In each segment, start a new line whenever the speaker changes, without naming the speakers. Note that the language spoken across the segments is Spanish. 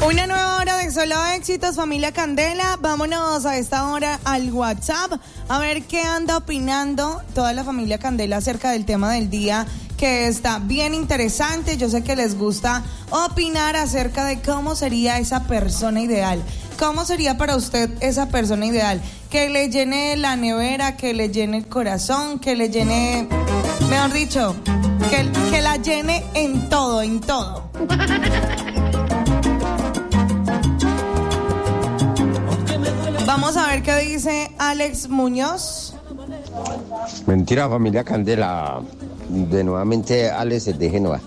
Una nueva hora de Solo Éxitos, familia Candela. Vámonos a esta hora al WhatsApp a ver qué anda opinando toda la familia Candela acerca del tema del día, que está bien interesante. Yo sé que les gusta opinar acerca de cómo sería esa persona ideal. ¿Cómo sería para usted esa persona ideal? Que le llene la nevera, que le llene el corazón, que le llene, mejor dicho, que la llene en todo, en todo. Vamos a ver qué dice Alex Muñoz.
Mentira, familia Candela. De nuevamente Alex de Génova.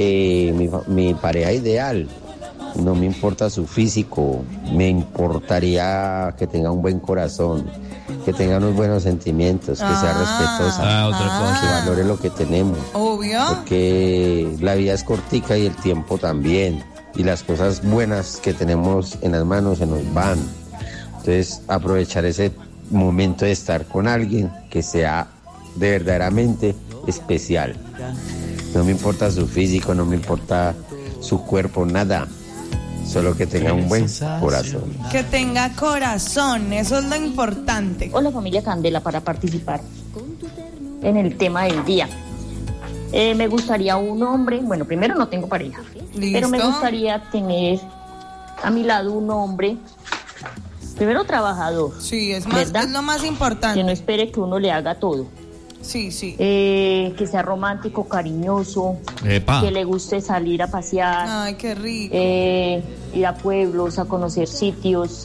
Mi pareja ideal, no me importa su físico, me importaría que tenga un buen corazón, que tenga unos buenos sentimientos, que sea respetuosa, que valore lo que tenemos.
Obvio.
Porque la vida es cortica y el tiempo también. Y las cosas buenas que tenemos en las manos se nos van. Entonces, aprovechar ese momento de estar con alguien que sea de verdaderamente especial. No me importa su físico, no me importa su cuerpo, nada. Solo que tenga un buen corazón.
Que tenga corazón, eso es lo importante.
Hola familia Candela, para participar en el tema del día. Me gustaría un hombre, bueno, primero no tengo pareja,
¿listo?
Pero me gustaría tener a mi lado un hombre, primero trabajador.
Sí, es lo más importante.
Que no espere que uno le haga todo.
Sí, sí.
Que sea romántico, cariñoso.
Epa.
Que le guste salir a pasear.
Ay, qué rico.
Ir a pueblos, a conocer sitios.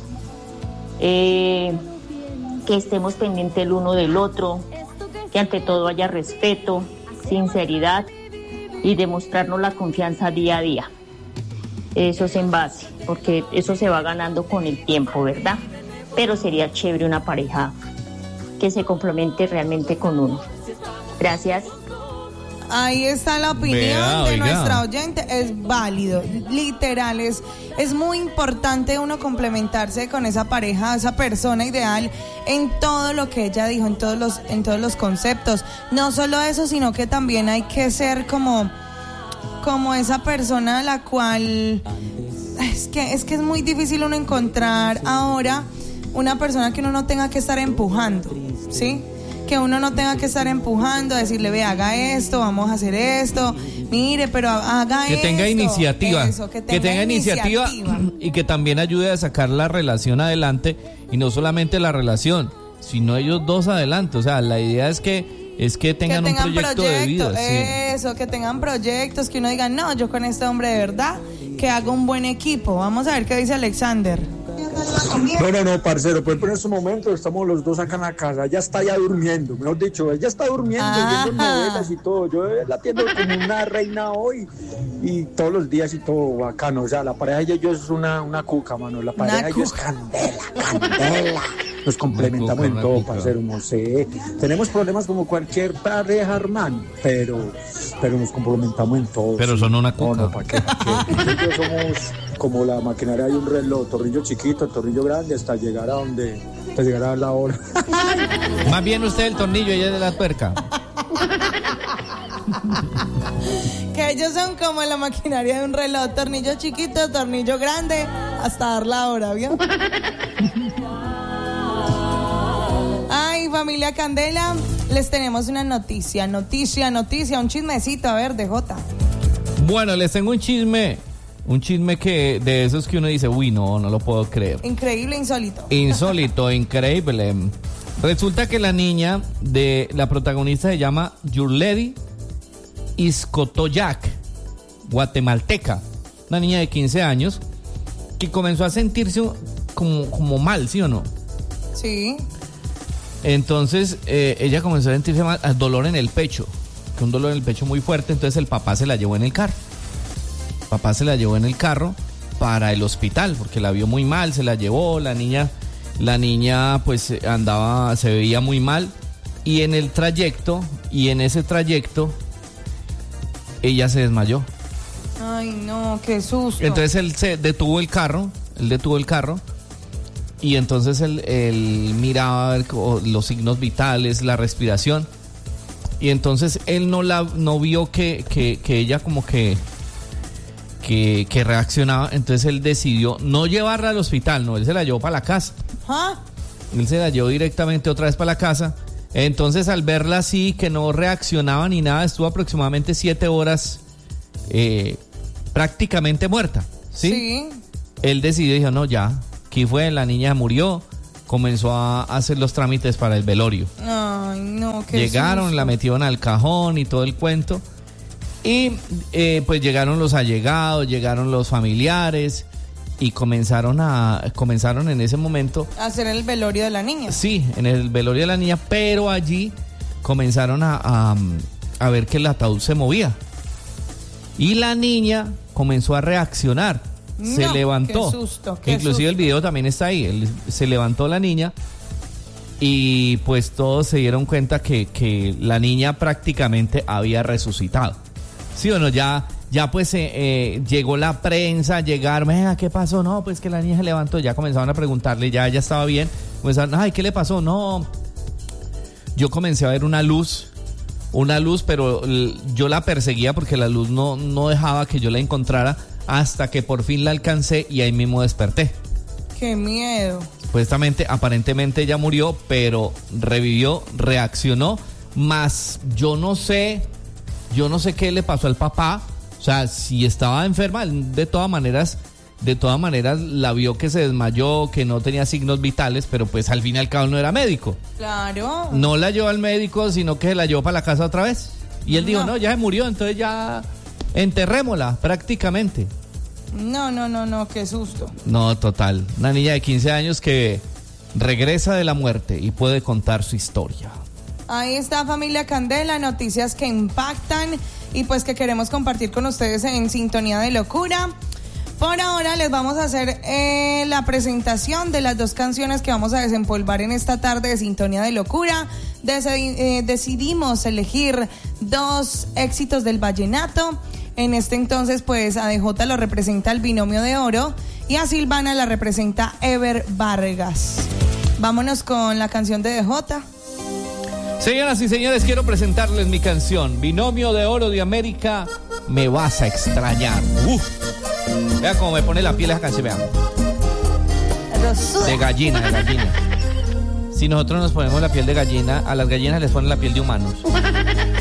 Que estemos pendientes el uno del otro. Que ante todo haya respeto, sinceridad y demostrarnos la confianza día a día. Eso es en base, porque eso se va ganando con el tiempo, ¿verdad? Pero sería chévere una pareja que se complemente realmente con uno. Gracias.
Ahí está la opinión de nuestra oyente, es válido, literal, es muy importante uno complementarse con esa pareja, esa persona ideal en todo lo que ella dijo, en todos los conceptos. No solo eso, sino que también hay que ser como esa persona a la cual es que es muy difícil uno encontrar ahora una persona que uno no tenga que estar empujando, ¿sí? Que uno no tenga que estar empujando, decirle, ve, haga esto, vamos a hacer esto, mire, pero haga
que
esto.
Tenga iniciativa.
Eso, que tenga
iniciativa y que también ayude a sacar la relación adelante, y no solamente la relación, sino ellos dos adelante. O sea, la idea es que tengan un proyecto de vida.
Eso, sí. Que tengan proyectos, que uno diga, no, yo con este hombre de verdad, que haga un buen equipo. Vamos a ver qué dice Alexander.
No, parcero, pues en estos momentos estamos los dos acá en la casa, ella está ya durmiendo, mejor dicho, ella está durmiendo, viendo novelas y todo, yo la atiendo como una reina hoy, y todos los días y todo bacano, o sea, la pareja de ellos es una cuca, mano, la pareja de ellos es candela, nos complementamos en todo, parcero, no sé, tenemos problemas como cualquier pareja, hermano, pero nos complementamos en todo.
Pero son una cuca.
No, ¿para qué? Nosotros somos como la maquinaria de un reloj, tornillo chiquito, tornillo grande, hasta llegar a la hora.
Más bien usted el tornillo, ella de la tuerca.
Que ellos son como la maquinaria de un reloj, tornillo chiquito, tornillo grande, hasta dar la hora, ¿vio? Ay, familia Candela, les tenemos una noticia, un chismecito, a ver, DJ.
Bueno, les tengo un chisme que de esos que uno dice, uy, no lo puedo creer.
Increíble, insólito.
Insólito, increíble. Resulta que la niña de la protagonista se llama Yurledi Iscotoyac, guatemalteca, una niña de 15 años que comenzó a sentirse como mal, ¿sí o no?
Sí.
Entonces ella comenzó a sentirse mal, dolor en el pecho, un dolor en el pecho muy fuerte. Entonces el papá se la llevó en el carro. Para el hospital porque la vio muy mal, se la llevó. La niña pues se veía muy mal, y en ese trayecto ella se desmayó.
Ay, no, qué susto.
Entonces él detuvo el carro, y entonces él miraba los signos vitales, la respiración, y entonces él no vio que ella como que que reaccionaba. Entonces él decidió no llevarla al hospital, no, él se la llevó para la casa.
¿Ah?
Él se la llevó directamente otra vez para la casa. Entonces al verla así, que no reaccionaba ni nada, estuvo aproximadamente 7 horas prácticamente muerta. ¿Sí? Él decidió, dijo, no, ya, aquí fue, la niña murió. Comenzó a hacer los trámites para el velorio.
Ay, no, qué
Llegaron,
susto.
la metieron al cajón y todo el cuento. Y pues llegaron los allegados, llegaron los familiares y comenzaron en ese momento
hacer el velorio de la niña.
Sí, en el velorio de la niña, pero allí comenzaron a ver que el ataúd se movía. Y la niña comenzó a reaccionar. Se levantó.
Qué susto,
Inclusive el video también está ahí. Se levantó la niña y pues todos se dieron cuenta que la niña prácticamente había resucitado. ¿Sí o no? Ya pues llegó la prensa, llegaron, ¿qué pasó? No, pues que la niña se levantó. Ya comenzaron a preguntarle, ya ella estaba bien. Comenzaron, ay, ¿qué le pasó? No. Yo comencé a ver una luz, pero yo la perseguía porque la luz no dejaba que yo la encontrara, hasta que por fin la alcancé y ahí mismo desperté.
¡Qué miedo!
Supuestamente, aparentemente ella murió, pero revivió, reaccionó, más yo no sé qué le pasó al papá. O sea, si estaba enferma, de todas maneras la vio que se desmayó, que no tenía signos vitales, pero pues al fin y al cabo no era médico.
Claro.
No la llevó al médico, sino que la llevó para la casa otra vez. Y él dijo, no, ya se murió, entonces ya enterrémosla prácticamente.
No, qué susto.
No, total. Una niña de 15 años que regresa de la muerte y puede contar su historia.
Ahí está, familia Candela, noticias que impactan y pues que queremos compartir con ustedes en Sintonía de Locura. Por ahora les vamos a hacer la presentación de las 2 canciones que vamos a desempolvar en esta tarde de Sintonía de Locura. Decidimos elegir 2 éxitos del vallenato. En este entonces, pues a DJ lo representa el Binomio de Oro y a Silvana la representa Ever Vargas. Vámonos con la canción de DJ.
Señoras y señores, quiero presentarles mi canción, Binomio de Oro de América, Me Vas a Extrañar. Vea cómo me pone la piel esa canción, vean. De gallina. Si nosotros nos ponemos la piel de gallina, a las gallinas les ponen la piel de humanos.